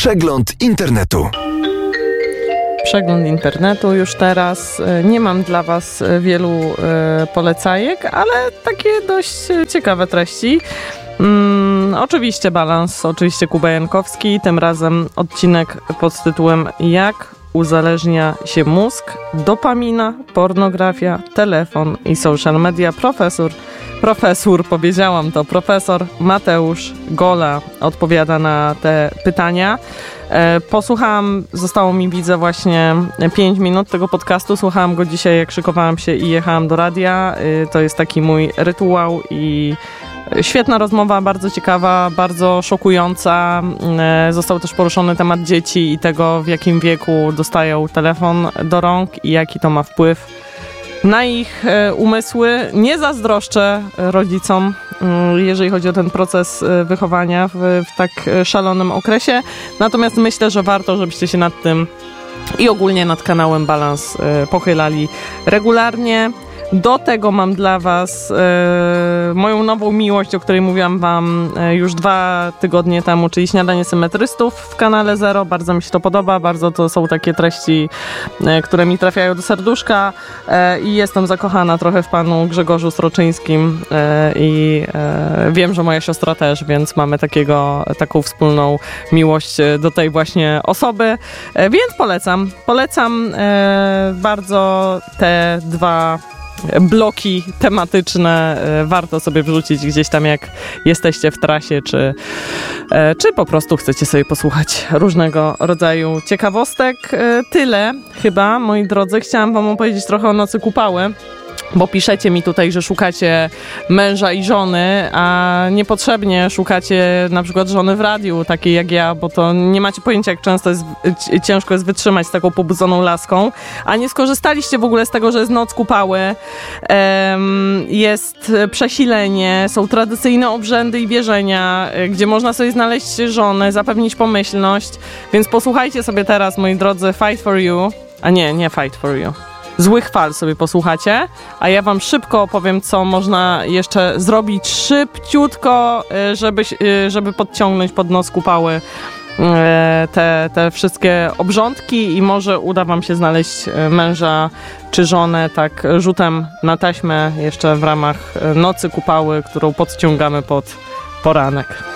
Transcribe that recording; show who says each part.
Speaker 1: Przegląd internetu.
Speaker 2: Przegląd internetu już teraz. Nie mam dla Was wielu polecajek, ale takie dość ciekawe treści. Oczywiście balans, oczywiście Kuba Jankowski. Tym razem odcinek pod tytułem Jak uzależnia się mózg, dopamina, pornografia, telefon i social media. Profesor Mateusz Gola odpowiada na te pytania. Posłuchałam, zostało mi widzę właśnie 5 minut tego podcastu. Słuchałam go dzisiaj, jak szykowałam się i jechałam do radia. To jest taki mój rytuał i świetna rozmowa, bardzo ciekawa, bardzo szokująca. Został też poruszony temat dzieci i tego, w jakim wieku dostają telefon do rąk i jaki to ma wpływ na ich umysły. Nie zazdroszczę rodzicom, jeżeli chodzi o ten proces wychowania w tak szalonym okresie. Natomiast myślę, że warto, żebyście się nad tym i ogólnie nad kanałem Balans pochylali regularnie. Do tego mam dla Was moją nową miłość, o której mówiłam Wam już 2 tygodnie temu, czyli Śniadanie Symetrystów w kanale Zero. Bardzo mi się to podoba, bardzo to są takie treści, które mi trafiają do serduszka i jestem zakochana trochę w panu Grzegorzu Sroczyńskim i wiem, że moja siostra też, więc mamy taką wspólną miłość do tej właśnie osoby, więc polecam bardzo te 2 bloki tematyczne. Warto sobie wrzucić gdzieś tam, jak jesteście w trasie, czy po prostu chcecie sobie posłuchać różnego rodzaju ciekawostek. Tyle chyba, moi drodzy. Chciałam Wam opowiedzieć trochę o Nocy Kupały, bo piszecie mi tutaj, że szukacie męża i żony, a niepotrzebnie szukacie na przykład żony w radiu, takiej jak ja, bo to nie macie pojęcia, jak często ciężko jest wytrzymać z taką pobudzoną laską, a nie skorzystaliście w ogóle z tego, że jest Noc Kupały, jest przesilenie, są tradycyjne obrzędy i wierzenia, gdzie można sobie znaleźć żonę, zapewnić pomyślność, więc posłuchajcie sobie teraz, moi drodzy, Fight for You, a nie Fight for You. Złych fal sobie posłuchacie, a ja Wam szybko opowiem, co można jeszcze zrobić szybciutko, żeby podciągnąć pod Noc Kupały te wszystkie obrządki i może uda Wam się znaleźć męża czy żonę tak rzutem na taśmę jeszcze w ramach Nocy Kupały, którą podciągamy pod poranek.